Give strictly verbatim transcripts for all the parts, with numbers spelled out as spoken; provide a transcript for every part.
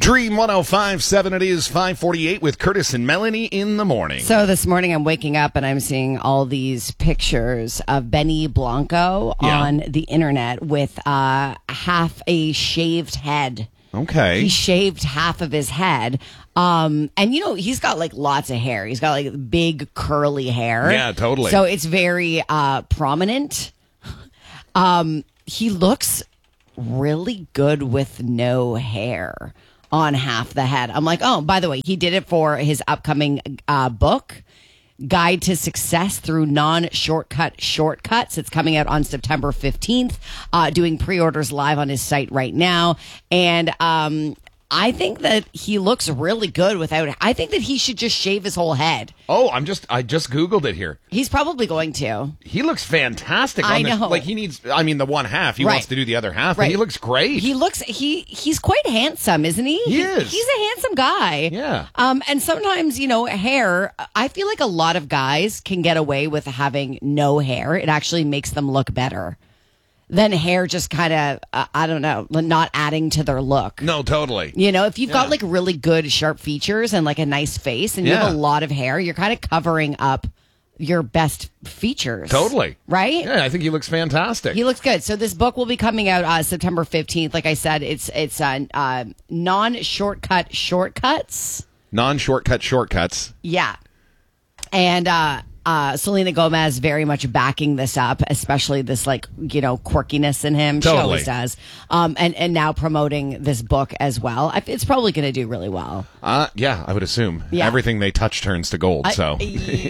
Dream one oh five point seven, it is five forty-eight with Curtis and Melanie in the morning. So this morning I'm waking up and I'm seeing all these pictures of Benny Blanco Yeah. on the internet with uh, half a shaved head. Okay. He shaved half of his head. Um, and, you know, he's got, like, lots of hair. He's got, like, big curly hair. Yeah, totally. So it's very uh, prominent. Um, he looks really good with no hair on half the head. I'm like, oh, by the way, he did it for his upcoming uh, book, Guide to Success Through Non-Shortcut Shortcuts. It's coming out on September fifteenth, uh, doing pre-orders live on his site right now. And um, I think that he looks really good without, I think that he should just shave his whole head. Oh, I'm just, I just Googled it here. He's probably going to. He looks fantastic. I on this. know. Like, he needs, I mean, the one half. He Right. wants to do the other half, Right. and he looks great. He looks, he he's quite handsome, isn't he? He He's- is. He's a handsome guy. Yeah. Um, and sometimes, you know, hair, I feel like a lot of guys can get away with having no hair. It actually makes them look better than hair just kind of, uh, I don't know, not adding to their look. No, totally. You know, if you've got Yeah. like really good sharp features and like a nice face and you have Yeah. a lot of hair, you're kind of covering up your best features. Totally. Right? Yeah, I think he looks fantastic. He looks good. So this book will be coming out uh, September fifteenth. Like I said, it's it's uh, uh, non-shortcut shortcuts. Non-shortcut shortcuts. Yeah. And uh, uh, Selena Gomez very much backing this up, especially this like, you know, quirkiness in him. She Totally. always does. Um, and, and now promoting this book as well. I, it's probably going to do really well. Uh, yeah, I would assume. Yeah. Everything they touch turns to gold, so.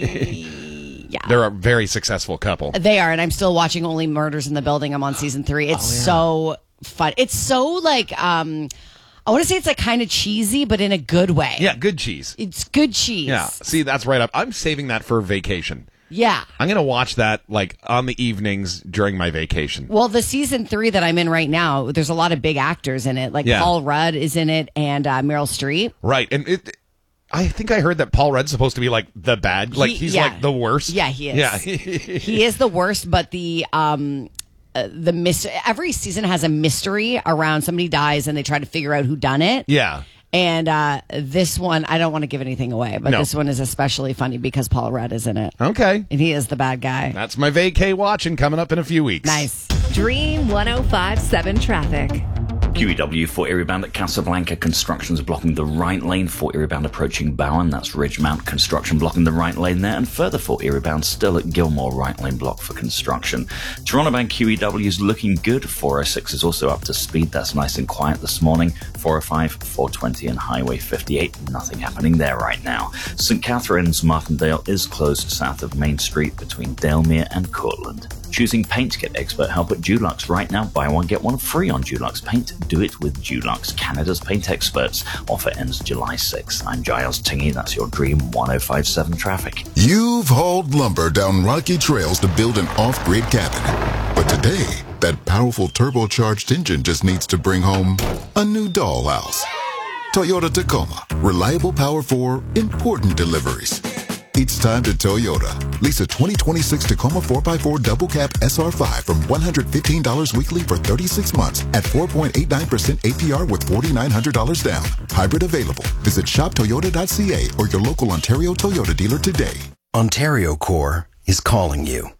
Yeah. They're a very successful couple. They are, and I'm still watching Only Murders in the Building. I'm on season three. It's so fun. It's so like, um, I want to say it's like kind of cheesy, but in a good way. Yeah, good cheese. It's good cheese. Yeah, see, that's right up. I'm saving that for vacation. Yeah. I'm going to watch that like on the evenings during my vacation. Well, the season three that I'm in right now, there's a lot of big actors in it. Like Yeah. Paul Rudd is in it and uh, Meryl Streep. Right, and it. I think I heard that Paul Rudd's supposed to be like the bad, like He- he's yeah. like the worst. Yeah, he is. Yeah, He is the worst, but the um uh, the mis- every season has a mystery around somebody dies and they try to figure out who done it. yeah. And uh, this one, I don't want to give anything away, but No. this one is especially funny because Paul Rudd is in it. Okay, And he is the bad guy. that's my vacay watching coming up in a few weeks. Nice. Dream one oh five point seven traffic. Q E W for Erie-bound at Casablanca. Construction's blocking the right lane for Erie-bound approaching Bowen. That's Ridgemount construction blocking the right lane there. And further for Erie-bound still at Gilmore, right lane block for construction. Toronto-bound Q E W's looking good. four oh six is also up to speed. That's nice and quiet this morning. four oh five, four twenty and Highway fifty-eight. Nothing happening there right now. Saint Catharines Martindale is closed south of Main Street between Dalemere and Cortland. Choosing paint, get expert help at Dulux right now. Buy one, get one free on Dulux paint. Do it with Dulux, Canada's paint experts. Offer ends July sixth. I'm Giles Tingy. That's your Dream one oh five point seven traffic. You've hauled lumber down rocky trails to build an off-grid cabin. But today, that powerful turbocharged engine just needs to bring home a new dollhouse. Toyota Tacoma. Reliable power for important deliveries. It's time to Toyota. Lease a twenty twenty-six Tacoma four by four Double Cab S R five from one hundred fifteen dollars weekly for thirty-six months at four point eight nine percent A P R with four thousand nine hundred dollars down. Hybrid available. Visit shop toyota dot c a or your local Ontario Toyota dealer today. Ontario Corps is calling you.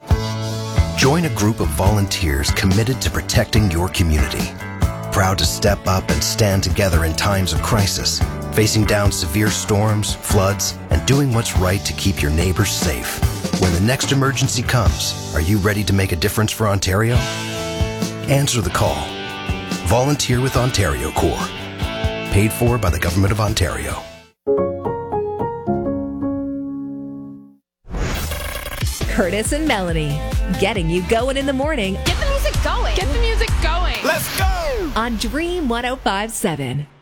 Join a group of volunteers committed to protecting your community. Proud to step up and stand together in times of crisis, facing down severe storms, floods, and doing what's right to keep your neighbors safe. When the next emergency comes, are you ready to make a difference for Ontario? Answer the call. Volunteer with Ontario Corps. Paid for by the Government of Ontario. Curtis and Melanie, getting you going in the morning Get the music going. Get the music going. Let's go! on Dream one oh five point seven.